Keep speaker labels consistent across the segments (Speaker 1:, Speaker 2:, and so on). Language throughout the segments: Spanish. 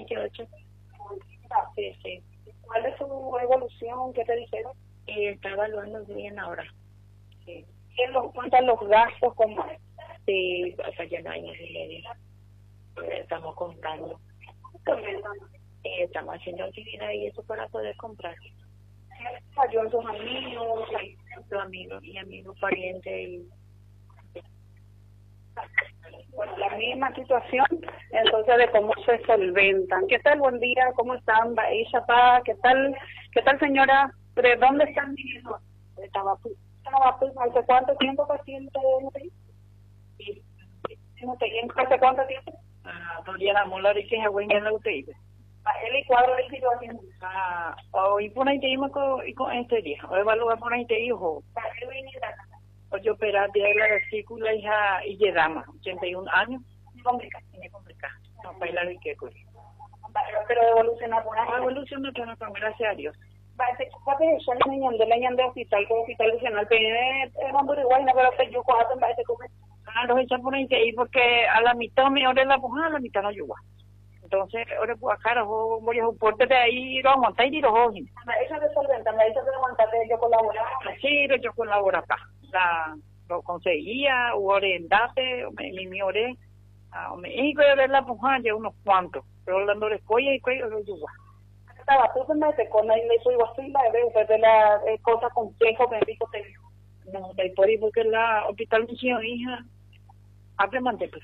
Speaker 1: 28.
Speaker 2: Sí, sí. ¿Cuál es su evolución? ¿Qué te dijeron?
Speaker 1: Está evaluando bien ahora.
Speaker 2: Sí. ¿Cuántos los gastos? ¿Cómo es?
Speaker 1: Sí, hasta ya no hay ni medio. Estamos comprando. Estamos haciendo actividad y eso para poder comprar.
Speaker 2: ¿Ayudó a sus amigos?
Speaker 1: Sus amigos y amigos, parientes y...
Speaker 2: Bueno, la misma situación, entonces, de cómo se solventan. ¿Qué tal? Buen día, ¿cómo están? Baishapa, ¿qué tal? ¿Qué tal, señora? ¿De dónde están viviendo?
Speaker 1: De Tabapú.
Speaker 2: ¿Hace cuánto tiempo paciente no te ¿Hace cuánto tiempo?
Speaker 1: Todavía la mola de que es buen en la UTI.
Speaker 2: Él y cuadro de situación.
Speaker 1: Hoy por ahí te digo con este día. Hoy evalúa por ahí te digo. Hoy operar de la vesícula y llegamos 81 años.
Speaker 2: Complicado.
Speaker 1: No, para la que
Speaker 2: pero evolucionar por ahí.
Speaker 1: Evolucionar gracias a Dios.
Speaker 2: Yo le ñandé hospital regional, pero vamos igual, no pero yo cuando me parece como
Speaker 1: los echan por ahí porque a la mitad me oré la pujada, a la mitad no ayuda. Entonces, ahora pues acá voy a soporte de ahí, lo aguantar y los ojos.
Speaker 2: Esa de solventa, me dice que aguantate, yo colaboro.
Speaker 1: Sí, yo colaboro acá. Lo conseguía, oré en date, mi oré. Y voy a ver la pujada, ya unos cuantos. Pero hablando de colla y cuello, no ayuda.
Speaker 2: Estaba tú me te con ahí le soy así de la cosa complejo que dijo te dijo.
Speaker 1: No, de por ahí porque la hospital misión hija abre manteca.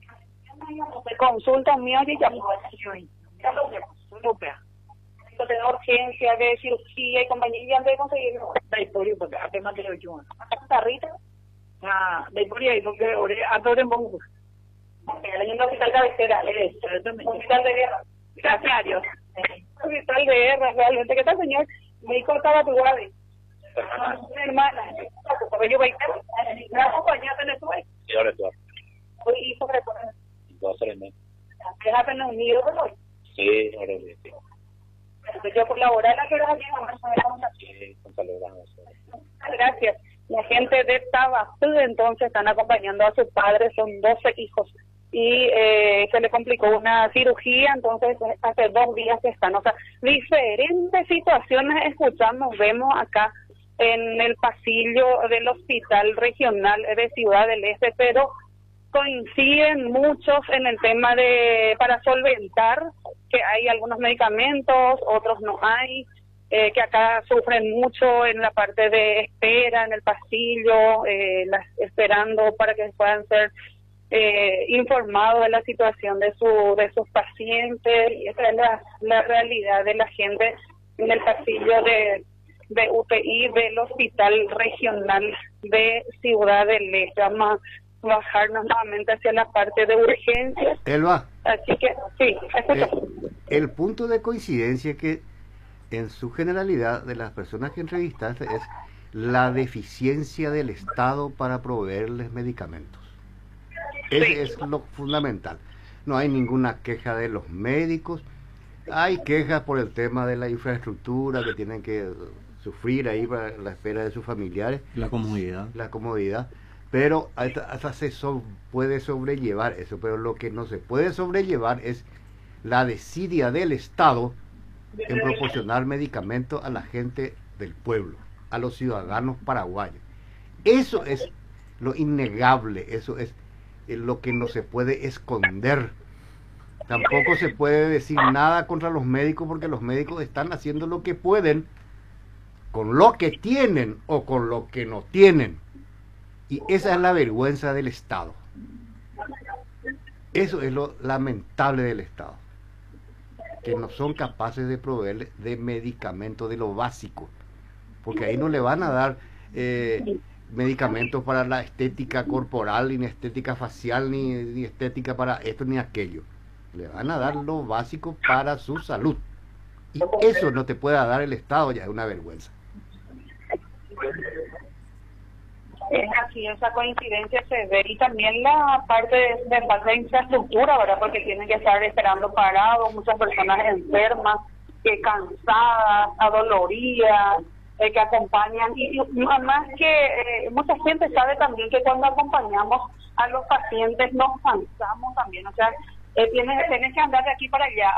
Speaker 2: Se consulta mío y ya
Speaker 1: europea.
Speaker 2: De urgencia, de cirugía y compañía de conseguirlo.
Speaker 1: De por ahí porque abre manteca yo.
Speaker 2: ¿Tarrita?
Speaker 1: De por ahí porque adoro en bongo.
Speaker 2: El año hospital cabecera, hospital de guerra.
Speaker 1: Gracias a Dios.
Speaker 2: Hospital de guerra, realmente. ¿Qué tal, señor? Me cortaba tu guardia. Hermana, yo voy a la compañía tenés tú ahí.
Speaker 3: Sí, ahora tú.
Speaker 2: Y sobre todo.
Speaker 3: 2 3 meses.
Speaker 2: ¿Es apenas unido con hoy?
Speaker 3: Sí, ahora sí.
Speaker 2: Yo colaboré la que era aquí,
Speaker 3: sí, con salud.
Speaker 2: Gracias. La gente de Tabapú entonces están acompañando a sus padres, son 12 hijos. Y se le complicó una cirugía, entonces hace 2 días que están, o sea, diferentes situaciones escuchamos, vemos acá en el pasillo del Hospital Regional de Ciudad del Este, pero coinciden muchos en el tema de para solventar, que hay algunos medicamentos, otros no hay, que acá sufren mucho en la parte de espera, en el pasillo, esperando para que puedan ser informados de la situación de sus pacientes, y esa es la realidad de la gente en el pasillo de UTI del Hospital Regional de Ciudad del Este. Vamos a bajarnos nuevamente hacia la parte de urgencias.
Speaker 4: Elba.
Speaker 2: Así que, sí,
Speaker 4: el punto de coincidencia que en su generalidad de las personas que entrevistaste es la deficiencia del Estado para proveerles medicamentos. Ese es lo fundamental. No hay ninguna queja de los médicos, hay quejas por el tema de la infraestructura que tienen que sufrir ahí para la espera de sus familiares.
Speaker 5: La comodidad.
Speaker 4: Pero hasta puede sobrellevar eso, pero lo que no se puede sobrellevar es la desidia del Estado en proporcionar medicamentos a la gente del pueblo, a los ciudadanos paraguayos. Eso es lo innegable, eso es lo que no se puede esconder. Tampoco se puede decir nada contra los médicos porque los médicos están haciendo lo que pueden con lo que tienen o con lo que no tienen. Y esa es la vergüenza del Estado. Eso es lo lamentable del Estado, que no son capaces de proveerle de medicamentos de lo básico, porque ahí no le van a dar medicamentos para la estética corporal, ni estética facial, ni estética para esto ni aquello. Le van a dar lo básico para su salud, y eso no te pueda dar el Estado, ya es una vergüenza.
Speaker 2: Es así, esa coincidencia se ve, y también la parte de falta de infraestructura, ¿verdad? Porque tienen que estar esperando parados, muchas personas enfermas, que cansadas, adoloridas, que acompañan, y además que mucha gente sabe también que cuando acompañamos a los pacientes nos cansamos también, o sea, tienes que andar de aquí para allá.